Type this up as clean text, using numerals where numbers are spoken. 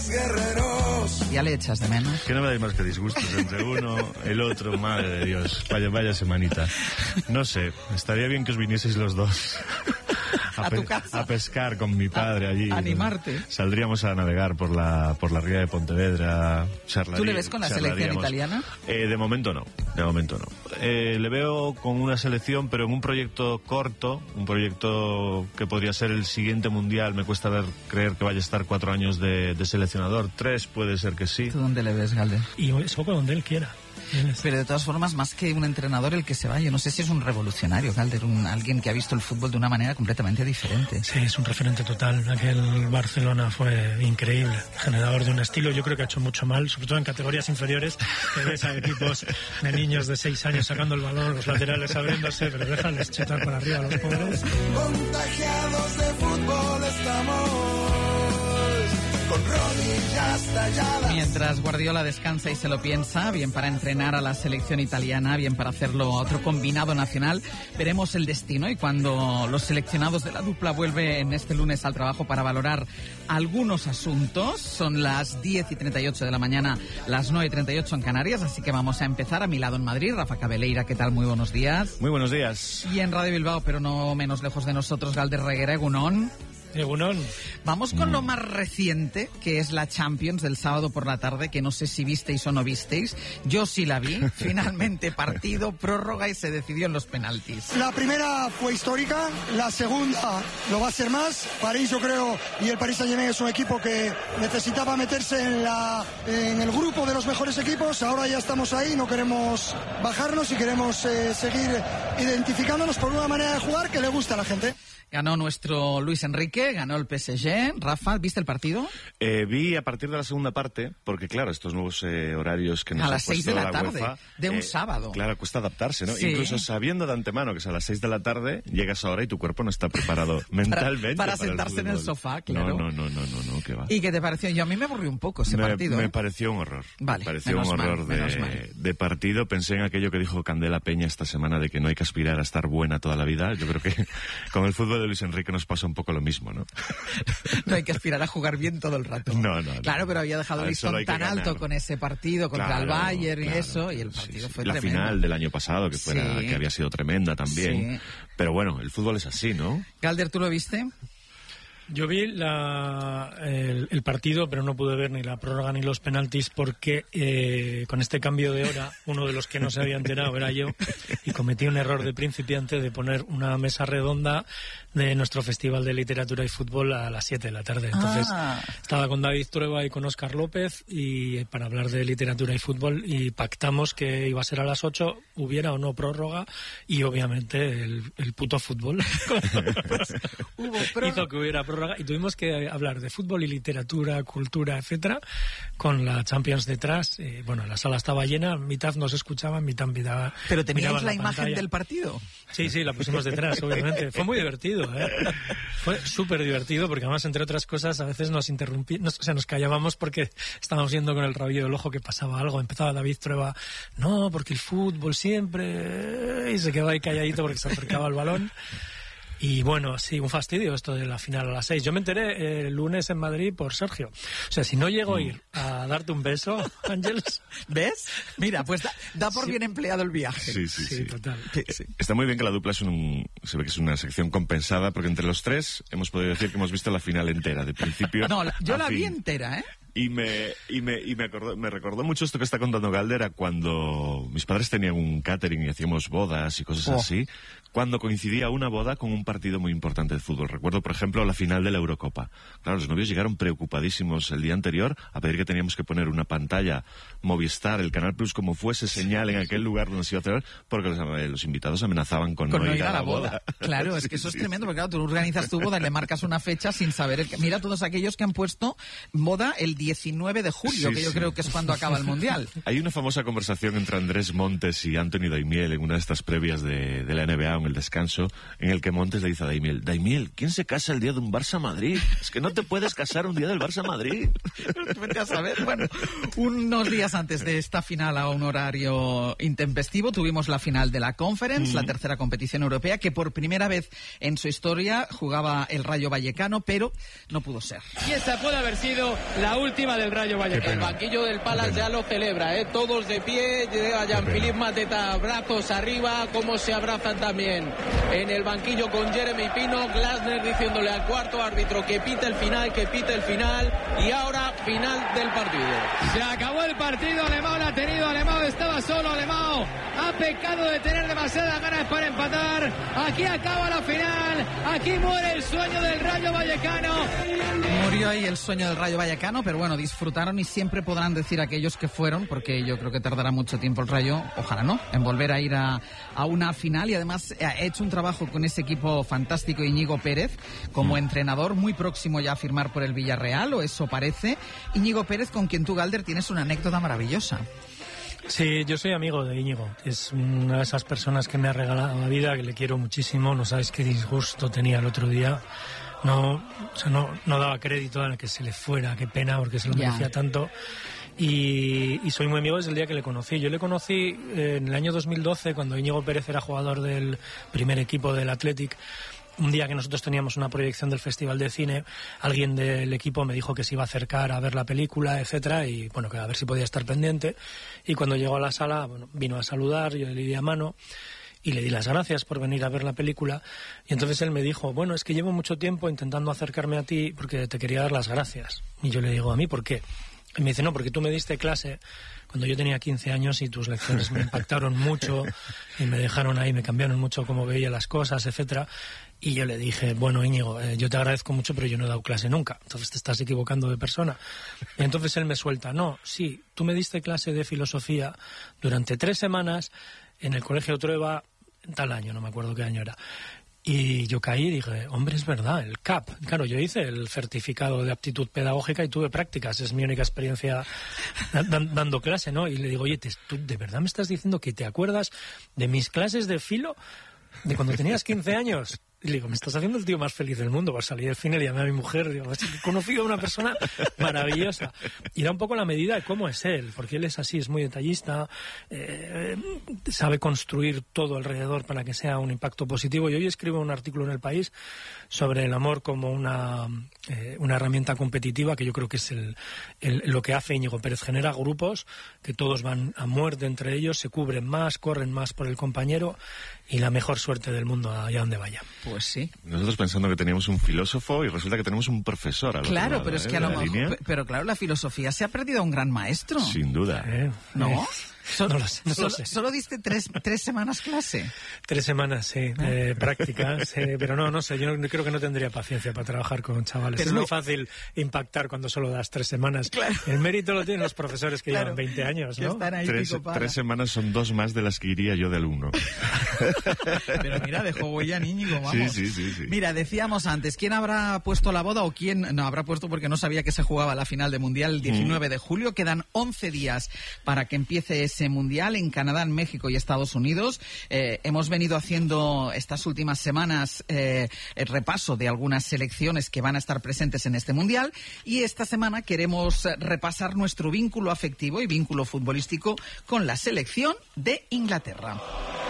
más guerreros. ¿Ya le echas de menos? Que no me dais más que disgustos entre uno, el otro, madre de Dios. Vaya semanita. No sé, estaría bien que os vinieseis los dos. A tu casa. A pescar con mi padre allí. A animarte. Saldríamos a navegar por la ría de Pontevedra. ¿Tú le ves con la selección italiana? De momento no. Le veo con una selección, pero en un proyecto corto, un proyecto que podría ser el siguiente mundial. Me cuesta creer que vaya a estar 4 años de seleccionador. 3 puede ser que sí. ¿Tú dónde le ves, Galder? Y eso con donde él quiera. Pero de todas formas, más que un entrenador el que se vaya, no sé si es un revolucionario, Galder, alguien que ha visto el fútbol de una manera completamente diferente. Sí, es un referente total. Aquel Barcelona fue increíble, generador de un estilo. Yo creo que ha hecho mucho mal, sobre todo en categorías inferiores, que ves a equipos de niños de 6 años sacando el balón, los laterales abriéndose, pero déjales chetar para arriba a los pobres. Contagiados de fútbol estamos, con rodillas talladas. Mientras Guardiola descansa y se lo piensa, bien para entrenar a la selección italiana, bien para hacerlo a otro combinado nacional, veremos el destino y cuando los seleccionados de la dupla vuelven este lunes al trabajo para valorar algunos asuntos. Son las 10:38 de la mañana, las 9:38 en Canarias, así que vamos a empezar. A mi lado en Madrid, Rafa Cabeleira, ¿qué tal? Muy buenos días. Muy buenos días. Y en Radio Bilbao, pero no menos lejos de nosotros, Galder Reguera, Egunon. Vamos con lo más reciente, que es la Champions del sábado por la tarde, que no sé si visteis o no visteis. Yo sí la vi. Finalmente partido, prórroga y se decidió en los penaltis. La primera fue histórica, la segunda lo va a ser más. París, yo creo, y el Paris Saint-Germain es un equipo que necesitaba meterse en el grupo de los mejores equipos. Ahora ya estamos ahí, no queremos bajarnos y queremos seguir identificándonos por una manera de jugar que le gusta a la gente. Ganó nuestro Luis Enrique, ganó el PSG. Rafa, ¿viste el partido? Vi a partir de la segunda parte, porque claro, estos nuevos horarios que nos a las 6 de la tarde, UEFA, de un sábado. Claro, cuesta adaptarse, ¿no? Sí. Incluso sabiendo de antemano que es a las 6 de la tarde, llegas ahora y tu cuerpo no está preparado mentalmente para sentarse en el sofá, claro. No, que va. ¿Y qué te pareció? Yo a mí me aburrió un poco ese partido. Me pareció un horror. Vale, me pareció un horror de partido. Pensé en aquello que dijo Candela Peña esta semana de que no hay que aspirar a estar buena toda la vida. Yo creo que con el fútbol de Luis Enrique nos pasa un poco lo mismo, ¿no? No hay que aspirar a jugar bien todo el rato. No. Claro, pero había dejado el listón tan alto con ese partido contra el Bayern y eso, y el partido fue tremendo. La final del año pasado, que había sido tremenda también. Sí. Pero bueno, el fútbol es así, ¿no? Galder, ¿tú lo viste? Yo vi el partido, pero no pude ver ni la prórroga ni los penaltis porque con este cambio de hora, uno de los que no se había enterado era yo y cometí un error de principiante de poner una mesa redonda de nuestro Festival de Literatura y Fútbol a las 7 de la tarde. Entonces estaba con David Trueba y con Óscar López y para hablar de literatura y fútbol y pactamos que iba a ser a las 8, hubiera o no prórroga y obviamente el puto fútbol hizo que hubiera prórroga y tuvimos que hablar de fútbol y literatura, cultura, etcétera, con la Champions detrás. Bueno, la sala estaba llena, mitad nos escuchaban, mitad miraba. ¿Pero teníais la imagen pantalla del partido? Sí, la pusimos detrás, obviamente. Fue muy divertido, Fue súper divertido porque además, entre otras cosas, a veces nos nos callábamos porque estábamos viendo con el rabillo del ojo que pasaba algo. Empezaba David Trueba, no, porque el fútbol siempre... Y se quedó ahí calladito porque se acercaba el balón. Y bueno, sí, un fastidio esto de la final a las 6. Yo me enteré el lunes en Madrid por Sergio. O sea, si no llego a ir a darte un beso, Ángeles... ¿Ves? Mira, pues da por bien empleado el viaje. Sí, total. Sí. Está muy bien que la dupla se ve que es una sección compensada, porque entre los tres hemos podido decir que hemos visto la final entera, de principio No, yo la fin. vi entera, ¿eh? Y me recordó mucho esto que está contando Galder a cuando mis padres tenían un catering y hacíamos bodas y cosas así, cuando coincidía una boda con un partido muy importante de fútbol. Recuerdo, por ejemplo, la final de la Eurocopa. Claro, los novios llegaron preocupadísimos el día anterior a pedir que teníamos que poner una pantalla Movistar, el Canal Plus, como fuese señal en aquel lugar donde se iba a celebrar, porque los invitados amenazaban con no ir a la boda. Claro, es que eso es tremendo, porque claro, tú organizas tu boda y le marcas una fecha sin saber... Mira todos aquellos que han puesto boda el 19 de julio, que yo creo que es cuando acaba el Mundial. Hay una famosa conversación entre Andrés Montes y Anthony Daimiel en una de estas previas de la NBA, en el descanso, en el que Montes le dice a Daimiel, ¿quién se casa el día de un Barça-Madrid? Es que no te puedes casar un día del Barça-Madrid. Vete a saber. Bueno, unos días antes de esta final a un horario intempestivo tuvimos la final de la Conference, la tercera competición europea, que por primera vez en su historia jugaba el Rayo Vallecano, pero no pudo ser. Y esa puede haber sido la última última del Rayo Vallecano. El banquillo del Palace ya lo celebra, todos de pie, llega Jean-Philippe Mateta, brazos arriba, como se abrazan también en el banquillo con Jeremy Pino, Glasner diciéndole al cuarto árbitro que pite el final, y ahora final del partido. Se acabó el partido, Alemão la ha tenido, Alemão estaba solo, Alemão ha pecado de tener demasiadas ganas para empatar. Aquí acaba la final, aquí muere el sueño del Rayo Vallecano. Murió ahí el sueño del Rayo Vallecano, pero bueno, disfrutaron y siempre podrán decir aquellos que fueron, porque yo creo que tardará mucho tiempo el Rayo, ojalá no, en volver a ir a una final, y además ha hecho un trabajo con ese equipo fantástico Íñigo Pérez como entrenador, muy próximo ya a firmar por el Villarreal, o eso parece. Íñigo Pérez, con quien tú, Galder, tienes una anécdota maravillosa. Sí, yo soy amigo de Íñigo. Es una de esas personas que me ha regalado la vida, que le quiero muchísimo. No sabes qué disgusto tenía el otro día. No daba crédito a que se le fuera, qué pena, porque se lo merecía tanto. Y soy muy amigo desde el día que le conocí. Yo le conocí en el año 2012, cuando Íñigo Pérez era jugador del primer equipo del Athletic. Un día que nosotros teníamos una proyección del Festival de Cine, alguien del equipo me dijo que se iba a acercar a ver la película, etcétera, y bueno, que a ver si podía estar pendiente. Y cuando llegó a la sala, bueno, vino a saludar, yo le di a mano y le di las gracias por venir a ver la película. Y entonces él me dijo, bueno, es que llevo mucho tiempo intentando acercarme a ti porque te quería dar las gracias. Y yo le digo, ¿a mí por qué? Y me dice, no, porque tú me diste clase cuando yo tenía 15 años y tus lecciones me impactaron mucho y me dejaron ahí, me cambiaron mucho cómo veía las cosas, etcétera. Y yo le dije, bueno, Íñigo, yo te agradezco mucho, pero yo no he dado clase nunca, entonces te estás equivocando de persona. Y entonces él me suelta, no, sí, tú me diste clase de filosofía durante 3 semanas en el Colegio Trueba, tal año, no me acuerdo qué año era. Y yo caí y dije, hombre, es verdad, el CAP. Claro, yo hice el certificado de aptitud pedagógica y tuve prácticas, es mi única experiencia dando clase, ¿no? Y le digo, oye, ¿tú de verdad me estás diciendo que te acuerdas de mis clases de filo de cuando tenías 15 años? Y le digo, me estás haciendo el tío más feliz del mundo. Pues salí del cine, le llamé a mi mujer, digo, he conocido a una persona maravillosa. Y da un poco la medida de cómo es él, porque él es así, es muy detallista, sabe construir todo alrededor para que sea un impacto positivo. Y hoy escribo un artículo en El País sobre el amor como una herramienta competitiva, que yo creo que es lo que hace Íñigo Pérez. Genera grupos que todos van a muerte entre ellos, se cubren más, corren más por el compañero, y la mejor suerte del mundo allá donde vaya. Pues sí. Nosotros pensando que teníamos un filósofo y resulta que tenemos un profesor al Claro, otro lado, pero es que a lo mejor... línea. Pero claro, la filosofía se ha perdido a un gran maestro. Sin duda. ¿No? No lo sé. Solo diste tres semanas clase. 3 semanas, sí, práctica, sí, pero no sé, yo creo que no tendría paciencia para trabajar con chavales. Pero es muy fácil impactar cuando solo das 3 semanas. Claro. El mérito lo tienen los profesores que llevan 20 años, ¿no? Están ahí 3 semanas son 2 más de las que iría yo de alumno. Pero mira, dejó huella Íñigo, vamos. Sí. Mira, decíamos antes, ¿quién habrá puesto la boda o quién no habrá puesto, porque no sabía que se jugaba la final de Mundial el 19 de julio? Quedan 11 días para que empiece ese Mundial en Canadá, en México y Estados Unidos. Hemos venido haciendo estas últimas semanas el repaso de algunas selecciones que van a estar presentes en este Mundial, y esta semana queremos repasar nuestro vínculo afectivo y vínculo futbolístico con la selección de Inglaterra.